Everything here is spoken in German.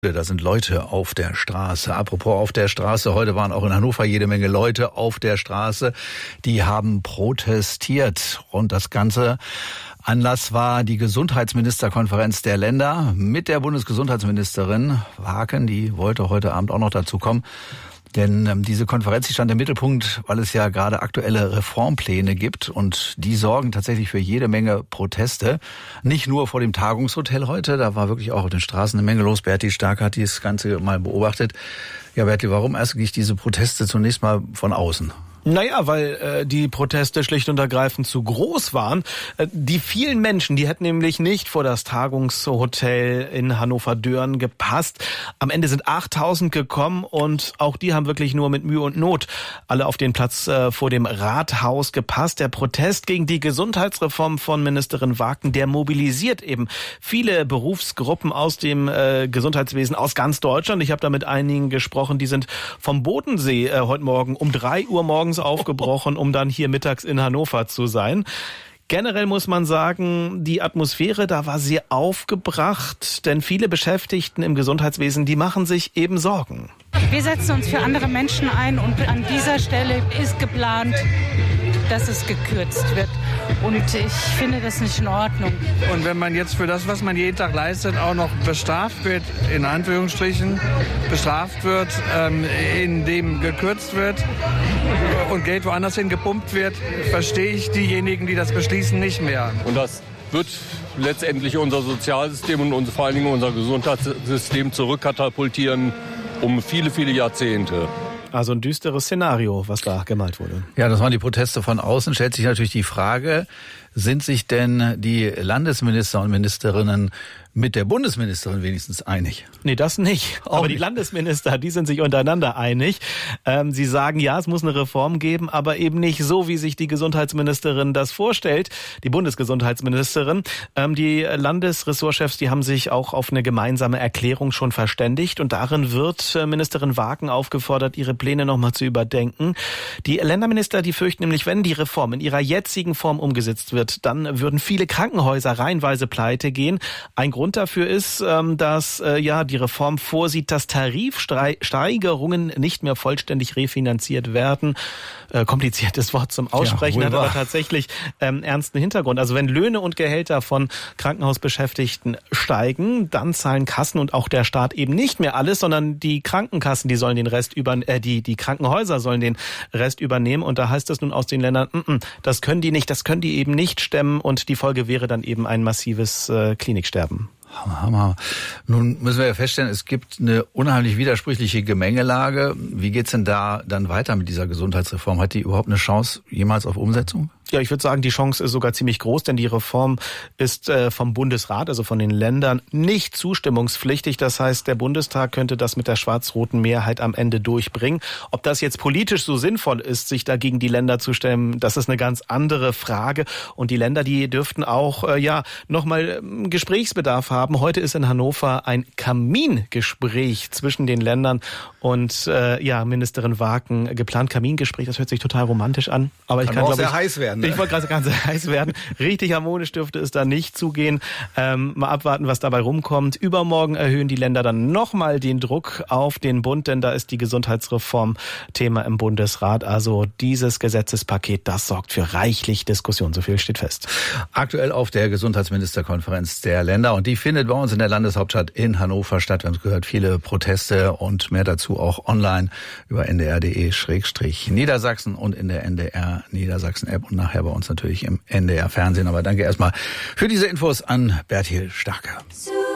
Da sind Leute auf der Straße. Apropos auf der Straße, heute waren auch in Hannover jede Menge Leute auf der Straße, die haben protestiert. Und das Ganze Anlass war die Gesundheitsministerkonferenz der Länder mit der Bundesgesundheitsministerin Wagen, die wollte heute Abend auch noch dazu kommen. Denn diese Konferenz, die stand im Mittelpunkt, weil es ja gerade aktuelle Reformpläne gibt und die sorgen tatsächlich für jede Menge Proteste. Nicht nur vor dem Tagungshotel heute, da war wirklich auch auf den Straßen eine Menge los. Berti Stark hat das Ganze mal beobachtet. Ja, Berti, warum eigentlich diese Proteste zunächst mal von außen? Naja, weil die Proteste schlicht und ergreifend zu groß waren. Die vielen Menschen, die hätten nämlich nicht vor das Tagungshotel in Hannover-Dören gepasst. Am Ende sind 8.000 gekommen und auch die haben wirklich nur mit Mühe und Not alle auf den Platz vor dem Rathaus gepasst. Der Protest gegen die Gesundheitsreform von Ministerin Wagen, der mobilisiert eben viele Berufsgruppen aus dem Gesundheitswesen aus ganz Deutschland. Ich habe da mit einigen gesprochen, die sind vom Bodensee heute Morgen um 3 Uhr morgens aufgebrochen, um dann hier mittags in Hannover zu sein. Generell muss man sagen, die Atmosphäre da war sehr aufgebracht, denn viele Beschäftigten im Gesundheitswesen, die machen sich eben Sorgen. Wir setzen uns für andere Menschen ein und an dieser Stelle ist geplant, dass es gekürzt wird. Und ich finde das nicht in Ordnung. Und wenn man jetzt für das, was man jeden Tag leistet, auch noch bestraft wird, in Anführungsstrichen, bestraft wird, indem gekürzt wird und Geld woanders hin gepumpt wird, verstehe ich diejenigen, die das beschließen, nicht mehr. Und das wird letztendlich unser Sozialsystem und vor allen Dingen unser Gesundheitssystem zurückkatapultieren um viele, viele Jahrzehnte. Also ein düsteres Szenario, was da gemalt wurde. Ja, das waren die Proteste von außen. Stellt sich natürlich die Frage, sind sich denn die Landesminister und Ministerinnen mit der Bundesministerin wenigstens einig? Nee, das nicht. Aber die Landesminister, die sind sich untereinander einig. Sie sagen, ja, es muss eine Reform geben, aber eben nicht so, wie sich die Gesundheitsministerin das vorstellt, die Bundesgesundheitsministerin. Die Landesressortchefs, die haben sich auch auf eine gemeinsame Erklärung schon verständigt und darin wird Ministerin Wagen aufgefordert, ihre Pläne nochmal zu überdenken. Die Länderminister, die fürchten nämlich, wenn die Reform in ihrer jetzigen Form umgesetzt wird, dann würden viele Krankenhäuser reihenweise pleite gehen. Ein Grund dafür ist, dass die Reform vorsieht, dass Tarifsteigerungen nicht mehr vollständig refinanziert werden. Kompliziertes Wort zum Aussprechen, hat aber tatsächlich ernsten Hintergrund. Also wenn Löhne und Gehälter von Krankenhausbeschäftigten steigen, dann zahlen Kassen und auch der Staat eben nicht mehr alles, sondern die Krankenkassen, die sollen den Rest die Krankenhäuser sollen den Rest übernehmen. Und da heißt es nun aus den Ländern, das können die eben nicht stemmen und die Folge wäre dann eben ein massives Kliniksterben. Hammer. Nun müssen wir ja feststellen, es gibt eine unheimlich widersprüchliche Gemengelage. Wie geht's denn da dann weiter mit dieser Gesundheitsreform? Hat die überhaupt eine Chance jemals auf Umsetzung? Ja, ich würde sagen, die Chance ist sogar ziemlich groß, denn die Reform ist vom Bundesrat, also von den Ländern, nicht zustimmungspflichtig. Das heißt, der Bundestag könnte das mit der schwarz-roten Mehrheit am Ende durchbringen. Ob das jetzt politisch so sinnvoll ist, sich dagegen die Länder zu stemmen, das ist eine ganz andere Frage. Und die Länder, die dürften auch nochmal Gesprächsbedarf haben. Heute ist in Hannover ein Kamingespräch zwischen den Ländern und Ministerin Wagen geplant. Kamingespräch, das hört sich total romantisch an. Aber kann auch sehr heiß werden. Ich wollte gerade ganz heiß werden. Richtig harmonisch dürfte es da nicht zugehen. Mal abwarten, was dabei rumkommt. Übermorgen erhöhen die Länder dann nochmal den Druck auf den Bund, denn da ist die Gesundheitsreform Thema im Bundesrat. Also dieses Gesetzespaket, das sorgt für reichlich Diskussion. So viel steht fest. Aktuell auf der Gesundheitsministerkonferenz der Länder und die findet bei uns in der Landeshauptstadt in Hannover statt. Wir haben es gehört, viele Proteste und mehr dazu auch online über ndr.de/Niedersachsen und in der NDR Niedersachsen App und nachher bei uns natürlich im NDR Fernsehen. Aber danke erstmal für diese Infos an Bertil Starke.